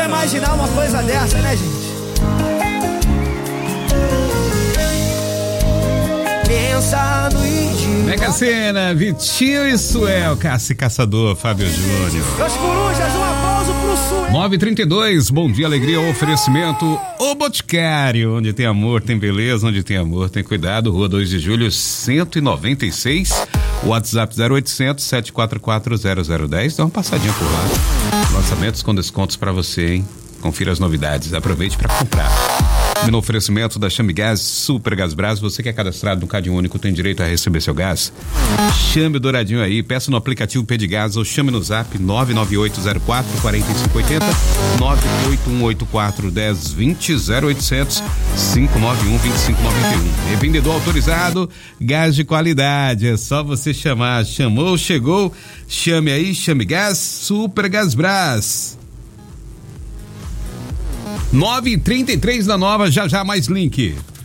imaginar uma coisa dessa, né, gente? Pensando em ti. Mega Sena, Vitinho e Suel, Caçador, Fábio Júnior. Meus corujas, um aplauso pro Suel. 9h32, bom dia, alegria, oferecimento O Boticário, onde tem amor, tem beleza, onde tem amor, tem cuidado, Rua 2 de Julho, 196, WhatsApp 0800 744 0010, dá uma passadinha por lá. Lançamentos com descontos pra você, hein? Confira as novidades, aproveite pra comprar. No oferecimento da Chame Gás, Super Gás Brás, você que é cadastrado no Cadinho Único tem direito a receber seu gás. Chame o Douradinho aí, peça no aplicativo Pedigás ou chame no zap 99804-4580, 98184-1020, 0800 591-2591. Revendedor autorizado, gás de qualidade, é só você chamar. Chamou, chegou, chame aí, Chame Gás, Super Gás Brás. 9h33 da Nova, já mais link.